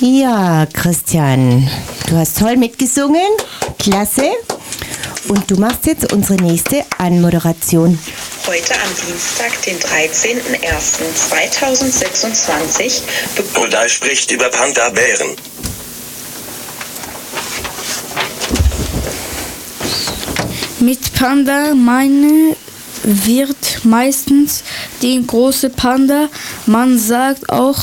Ja, Christian, du hast toll mitgesungen. Klasse. Und du machst jetzt unsere nächste Anmoderation. Heute am Dienstag, den 13.01.2026 Kodai spricht über Panda-Bären. Mit Panda meine wird meistens die große Panda. Man sagt auch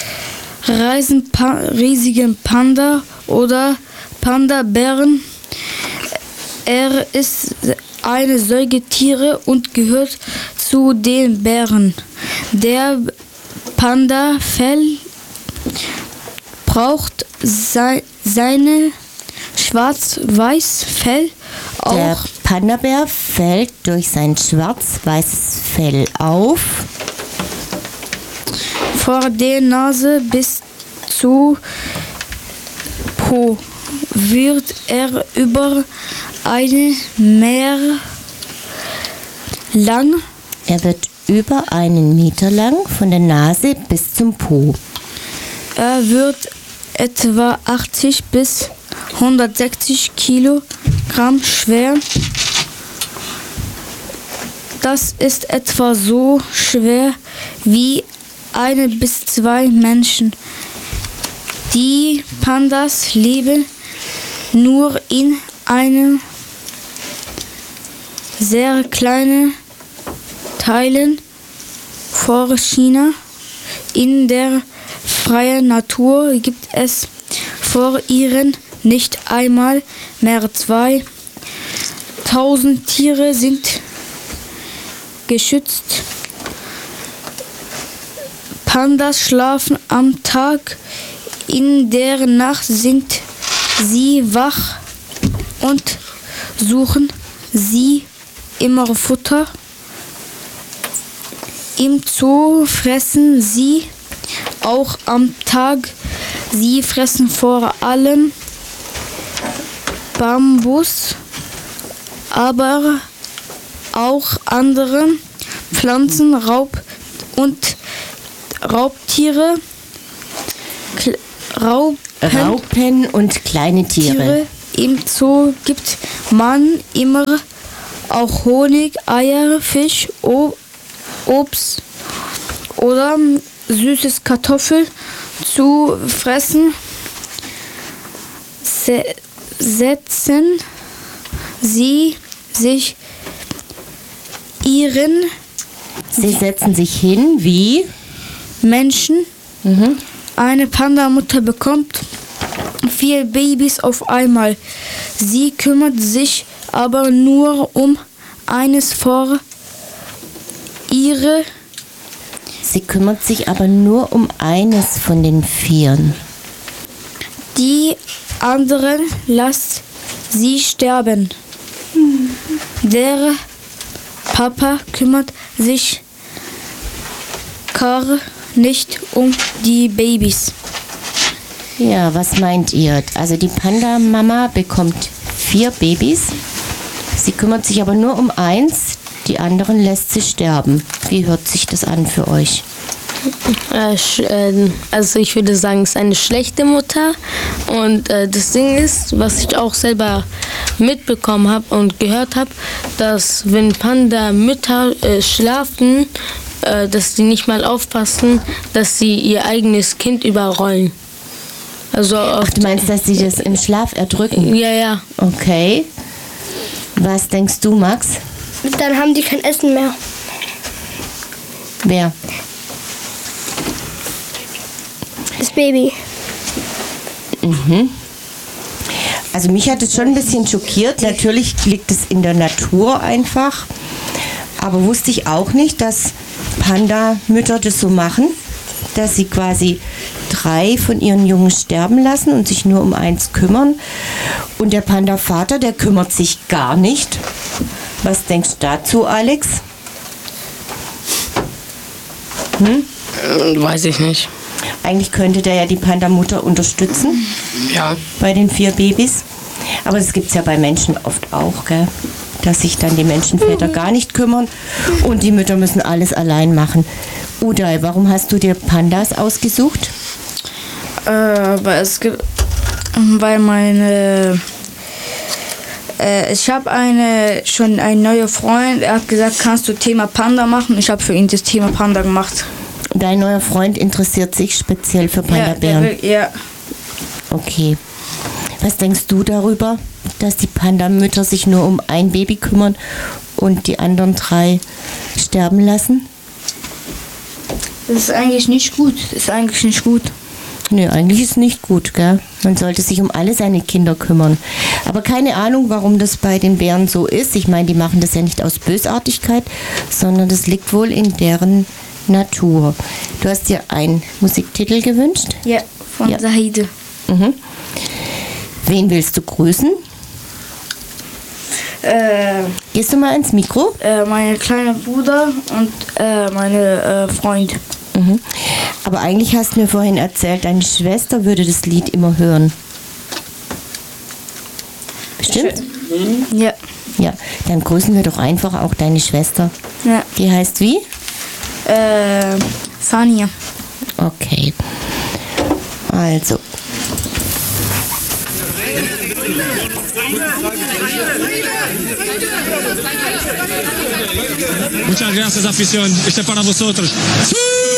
riesigen Panda oder Panda-Bären. Er ist eine Säugetiere und gehört zu den Bären. Der Panda-Fell braucht seine schwarz-weiß Fell auch. Der Panda-Bär fällt durch sein schwarz-weißes Fell auf. Vor der Nase bis zu Po wird er über eine Meter lang. Er wird über 1 Meter lang von der Nase bis zum Po. Er wird etwa 80 bis 160 Kilogramm schwer. Das ist etwa so schwer wie 1 bis 2 Menschen. Die Pandas leben nur in einem sehr kleinen Teilen vor China. In der freien Natur gibt es vor ihren nicht einmal mehr 2000 Tiere sind geschützt. Pandas schlafen am Tag, in der Nacht sind sie wach und suchen sie immer Futter. Im Zoo fressen sie auch am Tag. Sie fressen vor allem Bambus, aber auch andere Pflanzen, Raubtiere, Raupen und kleine Tiere. Im Zoo gibt man immer auch Honig, Eier, Fisch, Obst oder süßes Kartoffel zu fressen. Setzen sie sich Sie setzen sich hin wie Menschen. Eine Panda-Mutter bekommt 4 Babys auf einmal. Sie kümmert sich aber nur um eines vor ihre. Sie kümmert sich aber nur um eines von den 4. Die anderen lässt sie sterben. Der Papa kümmert sich gar nicht um die Babys. Ja, was meint ihr? Also die Panda-Mama bekommt 4 Babys. Sie kümmert sich aber nur um eins. Die anderen lässt sie sterben. Wie hört sich das an für euch? Also ich würde sagen, es ist eine schlechte Mutter. Und das Ding ist, was ich auch selber mitbekommen habe und gehört habe, dass wenn Panda-Mütter schlafen, dass die nicht mal aufpassen, dass sie ihr eigenes Kind überrollen. Also Ach, du meinst, dass sie das im Schlaf erdrücken? Ja. Okay. Was denkst du, Max? Dann haben die kein Essen mehr. Wer? Das Baby. Also mich hat es schon ein bisschen schockiert. Natürlich liegt es in der Natur einfach. Aber wusste ich auch nicht, dass Panda-Mütter das so machen, dass sie quasi 3 von ihren Jungen sterben lassen und sich nur um eins kümmern. Und der Panda-Vater, der kümmert sich gar nicht. Was denkst du dazu, Alex? Weiß ich nicht. Eigentlich könnte der ja die Panda-Mutter unterstützen. Ja. Bei den 4 Babys. Aber das gibt es ja bei Menschen oft auch, gell? Dass sich dann die Menschenväter gar nicht kümmern und die Mütter müssen alles allein machen. Uday, warum hast du dir Pandas ausgesucht? Weil meine ich habe schon einen neuen Freund, er hat gesagt, kannst du Thema Panda machen? Ich habe für ihn das Thema Panda gemacht. Dein neuer Freund interessiert sich speziell für Panda-Bären? Ja. Okay. Was denkst du darüber, dass die Pandamütter sich nur um ein Baby kümmern und die anderen 3 sterben lassen? Das ist eigentlich nicht gut. Nee, eigentlich ist nicht gut, gell? Man sollte sich um alle seine Kinder kümmern. Aber keine Ahnung, warum das bei den Bären so ist. Ich meine, die machen das ja nicht aus Bösartigkeit, sondern das liegt wohl in deren Natur. Du hast dir einen Musiktitel gewünscht? Ja, von Zahide. Mhm. Wen willst du grüßen? Gehst du mal ins Mikro? Mein kleiner Bruder und meine Freund. Mhm. Aber eigentlich hast du mir vorhin erzählt, deine Schwester würde das Lied immer hören. Stimmt? Ja. Ja, dann grüßen wir doch einfach auch deine Schwester. Ja. Die heißt wie? Sania. Okay. Also. Muchas gracias, afición. Este es para vosotros.